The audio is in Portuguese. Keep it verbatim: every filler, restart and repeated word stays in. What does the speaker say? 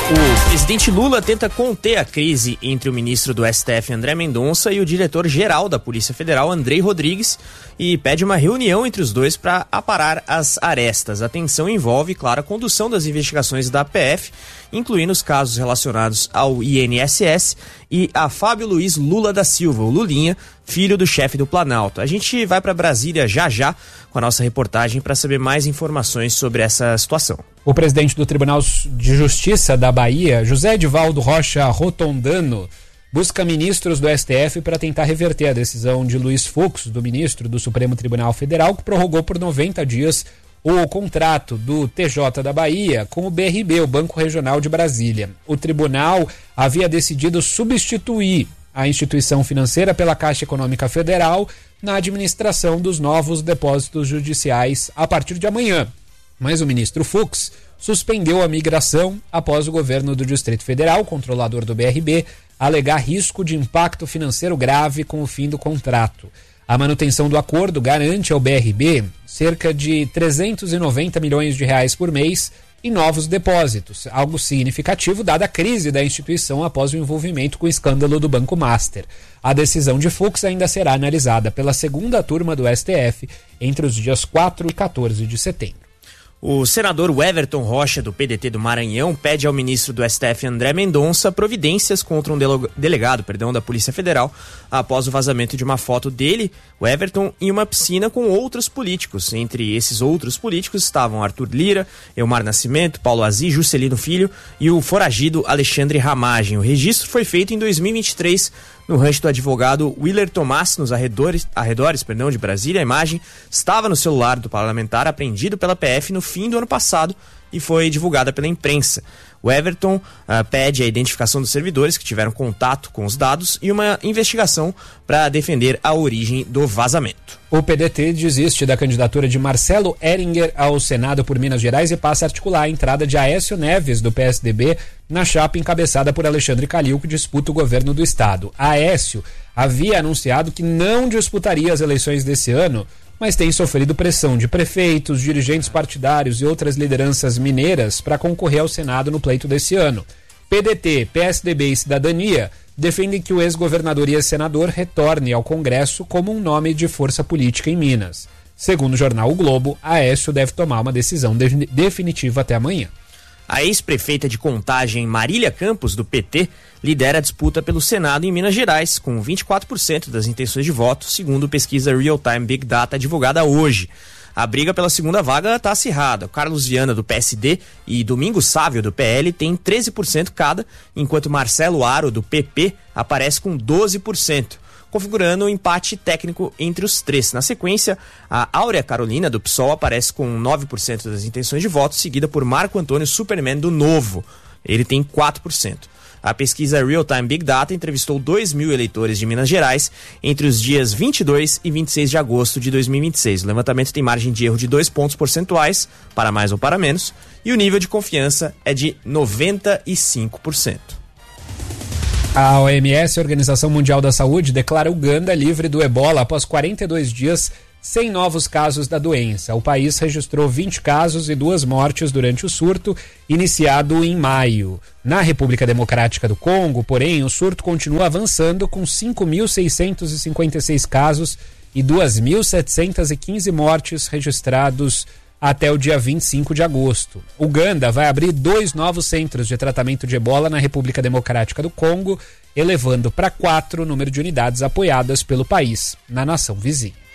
O presidente Lula tenta conter a crise entre o ministro do S T F, André Mendonça, e o diretor-geral da Polícia Federal, Andrei Rodrigues, e pede uma reunião entre os dois para aparar as arestas. A tensão envolve, claro, a condução das investigações da P F, incluindo os casos relacionados ao I N S S e a Fábio Luiz Lula da Silva, o Lulinha, filho do chefe do Planalto. A gente vai para Brasília já já com a nossa reportagem para saber mais informações sobre essa situação. O presidente do Tribunal de Justiça da Bahia, José Edivaldo Rocha Rotondano, busca ministros do S T F para tentar reverter a decisão de Luiz Fux, do ministro do Supremo Tribunal Federal, que prorrogou por noventa dias o contrato do T J da Bahia com o B R B, o Banco Regional de Brasília. O tribunal havia decidido substituir a instituição financeira pela Caixa Econômica Federal na administração dos novos depósitos judiciais a partir de amanhã. Mas o ministro Fux suspendeu a migração após o governo do Distrito Federal, controlador do B R B, alegar risco de impacto financeiro grave com o fim do contrato. A manutenção do acordo garante ao B R B cerca de trezentos e noventa milhões de reais por mês em novos depósitos, algo significativo dada a crise da instituição após o envolvimento com o escândalo do Banco Master. A decisão de Fux ainda será analisada pela segunda turma do S T F entre os dias quatro e quatorze de setembro. O senador Everton Rocha, do P D T do Maranhão, pede ao ministro do S T F, André Mendonça, providências contra um delegado perdão, da Polícia Federal após o vazamento de uma foto dele, o Everton, em uma piscina com outros políticos. Entre esses outros políticos estavam Arthur Lira, Elmar Nascimento, Paulo Aziz, Juscelino Filho e o foragido Alexandre Ramagem. O registro foi feito em dois mil e vinte e três no rancho do advogado Willer Tomás, nos arredores, arredores perdão, de Brasília. A imagem estava no celular do parlamentar, apreendido pela P F no fim do ano passado e foi divulgada pela imprensa. O Everton uh, pede a identificação dos servidores que tiveram contato com os dados e uma investigação para defender a origem do vazamento. O P D T desiste da candidatura de Marcelo Heringer ao Senado por Minas Gerais e passa a articular a entrada de Aécio Neves, do P S D B, na chapa encabeçada por Alexandre Calil, que disputa o governo do estado. Aécio havia anunciado que não disputaria as eleições desse ano, mas tem sofrido pressão de prefeitos, dirigentes partidários e outras lideranças mineiras para concorrer ao Senado no pleito desse ano. P D T, P S D B e Cidadania defendem que o ex-governador e ex-senador retorne ao Congresso como um nome de força política em Minas. Segundo o jornal O Globo, Aécio deve tomar uma decisão de- definitiva até amanhã. A ex-prefeita de Contagem, Marília Campos, do P T, lidera a disputa pelo Senado em Minas Gerais, com vinte e quatro por cento das intenções de voto, segundo pesquisa Real Time Big Data divulgada hoje. A briga pela segunda vaga está acirrada. Carlos Viana, do P S D, e Domingos Sávio, do P L, têm treze por cento cada, enquanto Marcelo Aro, do P P, aparece com doze por cento. Configurando um empate técnico entre os três. Na sequência, a Áurea Carolina, do P SOL, aparece com nove por cento das intenções de voto, seguida por Marco Antônio Superman, do Novo. Ele tem quatro por cento. A pesquisa Real Time Big Data entrevistou dois mil eleitores de Minas Gerais entre os dias vinte e dois e vinte e seis de agosto de dois mil e vinte e seis. O levantamento tem margem de erro de dois pontos percentuais, para mais ou para menos, e o nível de confiança é de noventa e cinco por cento. A O M S, a Organização Mundial da Saúde, declara Uganda livre do ebola após quarenta e dois dias sem novos casos da doença. O país registrou vinte casos e duas mortes durante o surto, iniciado em maio. Na República Democrática do Congo, porém, o surto continua avançando com cinco mil seiscentos e cinquenta e seis casos e duas mil setecentos e quinze mortes registrados até o dia vinte e cinco de agosto. Uganda vai abrir dois novos centros de tratamento de ebola na República Democrática do Congo, elevando para quatro o número de unidades apoiadas pelo país na nação vizinha.